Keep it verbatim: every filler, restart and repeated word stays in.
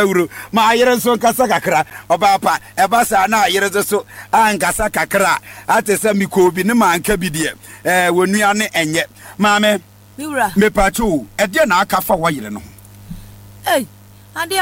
Euro, my Yereson Casacra, or Papa, a bassa na Yereso, and Casacra, at a semico, Binema and Cabidia, when we are and yet, Mamma, me pachu, a dinner cafa, why you know.